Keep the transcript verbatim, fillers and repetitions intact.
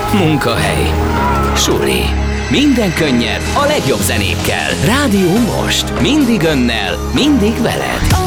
munkahely, suli. Minden könnyed a legjobb zenékkel. Rádió Most. Mindig önnel, mindig veled.